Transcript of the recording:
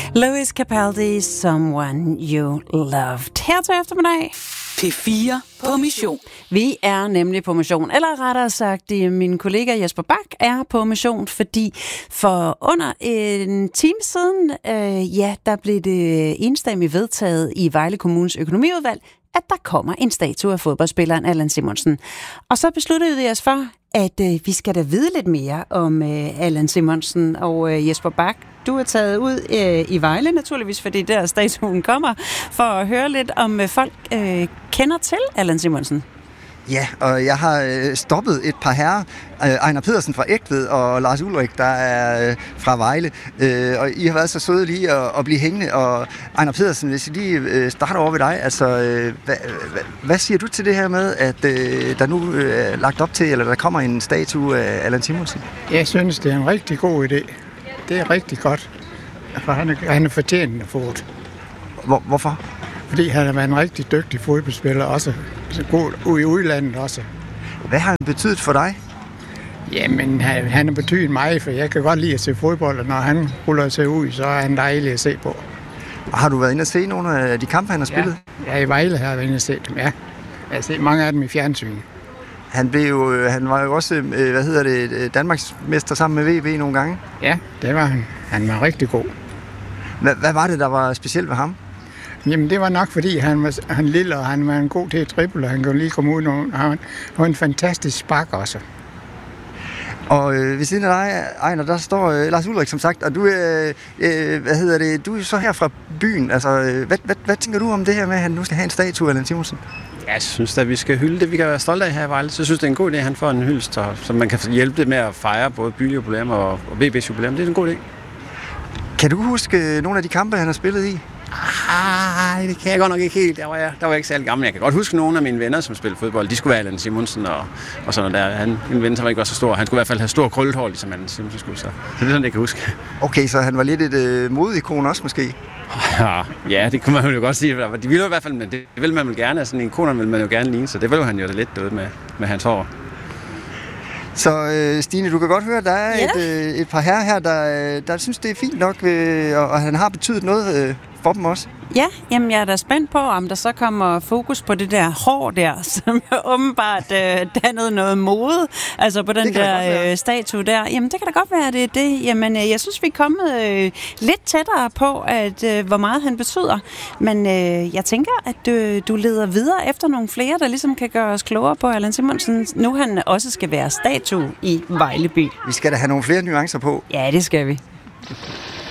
Lewis Capaldi, Someone You Loved. Her til eftermiddag. P4 på mission. Vi er nemlig på mission, eller rettere sagt, min kollega Jesper Bak er på mission, fordi for under en time siden, der blev det enstemmigt vedtaget i Vejle Kommunes økonomiudvalg, at der kommer en statue af fodboldspilleren Allan Simonsen. Og så besluttede vi os for, at vi skal da vide lidt mere om Allan Simonsen. Og Jesper Bak, du er taget ud i Vejle naturligvis, fordi der statuen kommer, for at høre lidt om folk kender til Allan Simonsen. Ja, og jeg har stoppet et par herrer, Ejner Pedersen fra Egtved og Lars Ulrik, der er fra Vejle. Og I har været så søde lige at blive hængende. Og Ejner Pedersen, hvis I lige starter over ved dig, altså, hvad siger du til det her med, at der nu er lagt op til, eller der kommer en statue af Allan Simonsen? Jeg synes, det er en rigtig god idé. Det er rigtig godt, for han er fortjent at få det. Hvorfor? Fordi han har været en rigtig dygtig fodboldspiller, også god ude i udlandet også. Hvad har han betydet for dig? Jamen, han har betydet meget, for jeg kan godt lide at se fodbold, og når han ruller sig ud, så er han dejlig at se på. Har du været inde og se nogle af de kampe, han har spillet? Ja, i Vejle har jeg været inde og se dem, ja. Jeg har set mange af dem i fjernsyn. Han var jo også, Danmarks mester sammen med VB nogle gange. Ja, det var han. Han var rigtig god. Hvad var det, der var specielt ved ham? Jamen, det var nok, fordi han var lille, og han var en god til at drible, og han kunne lige komme ud, og han var en fantastisk spark også. Og ved siden af dig, Ejner, der står Lars Ulrik, som sagt, og du du er så her fra byen. Altså, hvad tænker du om det her med, at han nu skal have en statue af Allan Simonsen? Jeg synes at vi skal hylde det, vi kan være stolte af her i Vejle. Så jeg synes, det er en god idé, at han får en hyldest, så man kan hjælpe det med at fejre både byjubilæum og VB's jubilæum. Det er en god idé. Kan du huske nogle af de kampe, han har spillet i? Nej, det kan jeg godt nok ikke helt. Der var jeg ikke særlig gammel. Jeg kan godt huske nogle af mine venner, som spillede fodbold. De skulle være Allan Simonsen og sådan noget der. En ven, som var ikke var så stor. Han skulle i hvert fald have stor krøllet ligesom Allan Simonsen skulle. Så det er sådan, jeg kan huske. Okay, så han var lidt et modeikon også måske? Ja, det kunne man jo godt sige. De ville i hvert fald, men det vil man vel gerne. Sådan en ikoner vil man jo gerne ligne, så det vil han jo da lidt derude med hans hår. Så Stine, du kan godt høre, at der er et par herrer her, der synes, det er fint nok, og han har betydet noget for dem også. Ja, jamen jeg er da spændt på, om der så kommer fokus på det der hår der, som åbenbart dannede noget mode, altså på den der statue der. Jamen det kan da godt være, det er det. Jamen jeg synes, vi er kommet lidt tættere på, at hvor meget han betyder. Men jeg tænker, at du leder videre efter nogle flere, der ligesom kan gøre os klogere på Allan Simonsen. Nu han også skal være statue i Vejleby. Vi skal da have nogle flere nuancer på. Ja, det skal vi.